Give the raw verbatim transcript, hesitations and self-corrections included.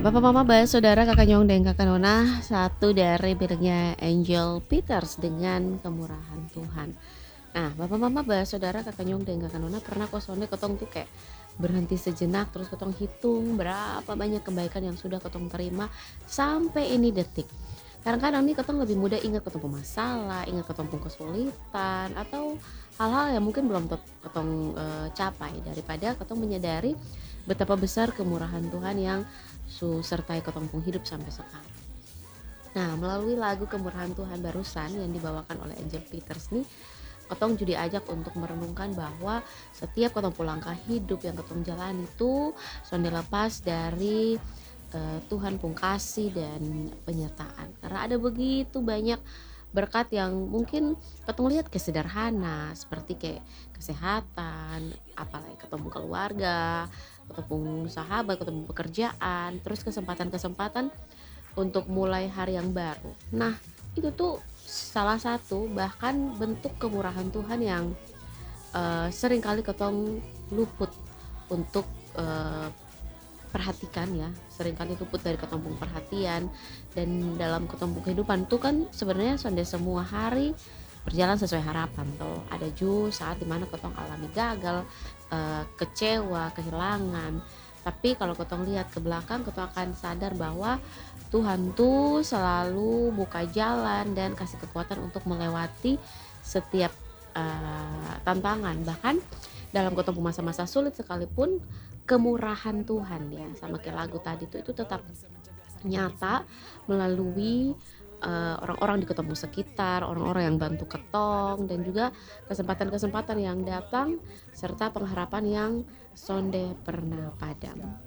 Bapak Mama Bae Saudara Kakak Nyong dan Kakak Nona, satu dari birnya Angel Peters dengan Kemurahan Tuhan. Nah, Bapak Mama Bae Saudara Kakak Nyong dan Kakak Nona, pernah kok sonde kotong tuh kayak berhenti sejenak terus kotong hitung berapa banyak kebaikan yang sudah kotong terima sampai ini detik. Kadang-kadang nih kotong lebih mudah ingat kotong pun masalah, ingat kotong pun kesulitan atau hal-hal yang mungkin belum tot- kotong eh, capai daripada kotong menyadari betapa besar kemurahan Tuhan yang su sertai kotong pun hidup sampai sekarang. Nah, melalui lagu Kemurahan Tuhan barusan yang dibawakan oleh Angel Peters nih, kotong juga diajak untuk merenungkan bahwa setiap kotong pulang ke hidup yang kotong jalan itu sonde lepas dari eh, Tuhan pun kasih dan penyertaan. Karena ada begitu banyak berkat yang mungkin kotong lihat kesederhana seperti kayak kesehatan, apalagi ketemu keluarga, ketemu sahabat, ketemu pekerjaan, terus kesempatan-kesempatan untuk mulai hari yang baru. Nah, itu tuh salah satu bahkan bentuk kemurahan Tuhan yang uh, sering kali ketong luput untuk uh, perhatikan ya, sering kali luput dari kelompok perhatian. Dan dalam kelompok kehidupan tuh kan sebenarnya sonde semua hari berjalan sesuai harapan tuh. Ada juga saat dimana ketong alami gagal, uh, kecewa, kehilangan. Tapi kalau ketong lihat ke belakang, ketong akan sadar bahwa Tuhan tuh selalu buka jalan dan kasih kekuatan untuk melewati setiap uh, tantangan. Bahkan dalam ketemu masa-masa sulit sekalipun, kemurahan Tuhan ya, sama kayak lagu tadi tuh, itu tetap nyata melalui uh, orang-orang di ketemu sekitar, orang-orang yang bantu ketong, dan juga kesempatan-kesempatan yang datang serta pengharapan yang sonde pernah padam.